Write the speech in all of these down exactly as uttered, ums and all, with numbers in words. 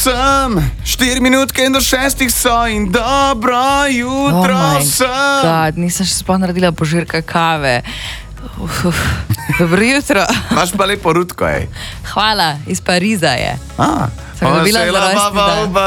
Sem, štiri minutke in do šestih so in dobro jutro oh sem. God, nisem še sploh naredila požirka kave. Uf, uf. Dobro jutro. Imaš pa lepo rutko, ej. Hvala, iz Pariza je. A, Sem dobila za rojstni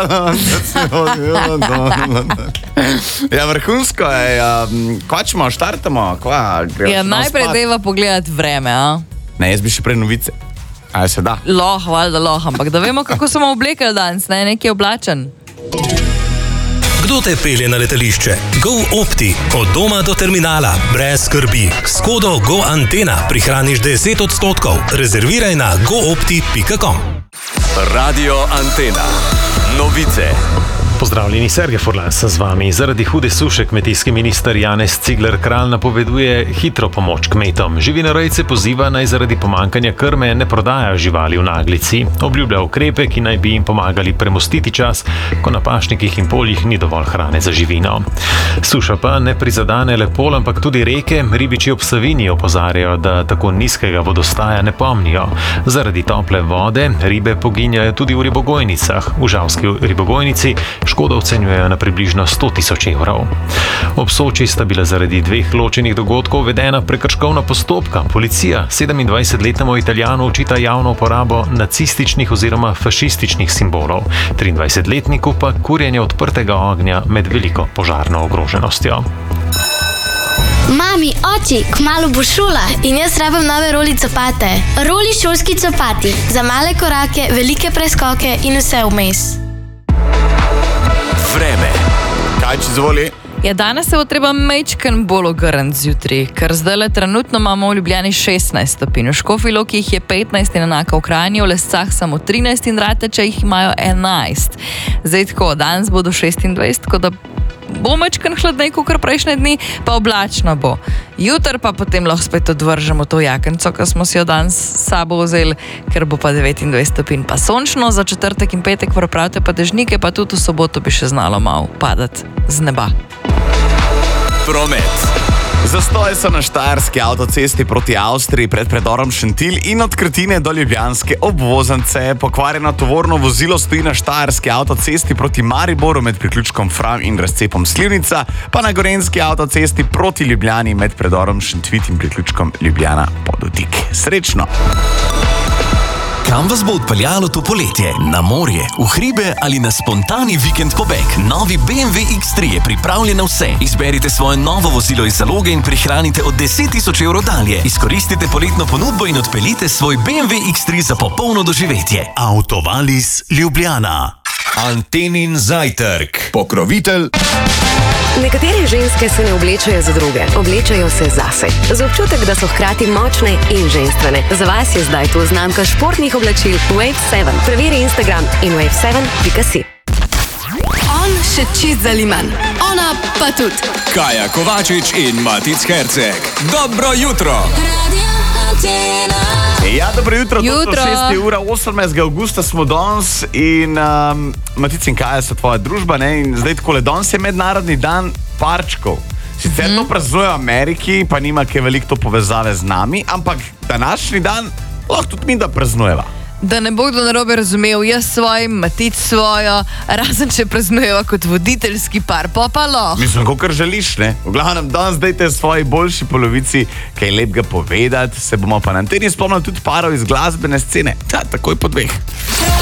dan. Ja, vrhunsko je. Um, kva ćemo, štartamo? Kva, Ja, najprej deva pogledati vreme, a? Ne, jaz bi še prej novice. A se da? Loh, valjda loh, ampak da vemo, kako smo oblekali danes, ne, nekaj oblačen. Kdo te pelje na letališče? GoOpti. Od doma do terminala. Brez skrbi. S kodo GoAntena prihraniš deset odstotkov. Rezerviraj na goopti pika com. Radio Antena. Novice. Pozdravljeni, Sergej Furlan sem z vami. Zaradi hude suše kmetijski minister Janez Cigler Kralj napoveduje hitro pomoč kmetom. Živinorejce poziva naj zaradi pomankanja krme ne prodajajo živali v naglici. Obljublja ukrepe, ki naj bi jim pomagali premostiti čas, ko na pašnikih in poljih ni dovolj hrane za živino. Suša pa ne prizadane le pol, ampak tudi reke. Ribiči ob Savinji opozarjajo, da tako nizkega vodostaja ne pomnijo. Zaradi tople vode ribe poginjajo tudi v ribogojnicah. V žalski ribogojnici škodo ocenjujejo na približno sto tisoč evrov. Ob Soči sta bila zaradi dveh ločenih dogodkov uvedena prekrškovna postopka. Policija sedemindvajsetletnemu Italijanu očita javno uporabo nacističnih oziroma fašističnih simbolov. triindvajsetletniku pa kurjenje odprtega ognja med veliko požarno ogroženostjo. Mami, oči, kmalu bo šola in jaz rabim nove roli copate. Roli šolski copati. Za male korake, velike preskoke in vse vmes. Vreme. Kaj če zvoli? Ja, danes se bo treba mečken bolj ogrniti zjutraj, ker zdajle trenutno imamo v Ljubljani šestnajst stopinj. V Škofji Loki jih je petnajst in enako v Kranju, v Lescah samo trinajst in Rateče jih imajo enajst. Zdaj tako, danes bo do šestindvajset, tako da bo mečken hladnej, kakor prejšnje dni, pa oblačno bo. Jutr pa potem lahko spet odvržemo to jakenco, ki smo si jo danes s sabo vzeli, ker bo pa devetindvajset stopinj pa sončno, za četrtek in petek pripravite pa dežnike, pa tudi v soboto bi še znalo malo padati z neba. Promet. Zastoje so na štajerski avtocesti proti Avstriji pred predorom Šentilj in od Krtine do Ljubljanske obvoznice. Pokvarjeno tovorno vozilo stoji na štajerski avtocesti proti Mariboru med priključkom Fram in razcepom Slivnica, pa na gorenjski avtocesti proti Ljubljani med predorom Šentvit in priključkom Ljubljana Pododik. Srečno! Kam vas bo odpeljalo to poletje? Na morje, v hribe ali na spontani vikend pobeg? Novi B M W X tri je pripravljen na vse. Izberite svoje novo vozilo iz zaloge in prihranite od deset tisoč evrov dalje. Izkoristite poletno ponudbo in odpeljite svoj B M W X tri za popolno doživetje. Autovalis Ljubljana. Antenin zajtrk. Pokrovitelj. Nekatere ženske se ne oblečajo za druge, oblečajo se zase. Z občutek, da so hkrati močne in ženstvene. Za vas je zdaj tu znamka športnih oblačil Wave sedem. Preveri Instagram in wave sedem pika si. On še čist zaliman, ona pa tudi. Kaja Kovačič in Matic Herceg. Dobro jutro. Ja, dobro jutro, Jutro. jutro. šesta ura, osemnajstega avgusta smo danes in um, Matic in Kaja so tvoja družba, ne? In zdaj takole, danes je mednarodni dan parčkov. Sicer mm. to praznujejo v Ameriki, pa nima kaj veliko to povezave z nami, ampak današnji dan lahko tudi mi da praznujeva. Da ne bo kdo narobe razumel, jaz svojim, Matic svojo, razen če praznujeva kot voditeljski par, pa pa lahko. Mislim, kakor želiš, ne? V glavnem, danes dajte svoji boljši polovici kaj lepega povedati, se bomo pa na anteni spomnili tudi parov iz glasbene scene. Ta, takoj po dveh.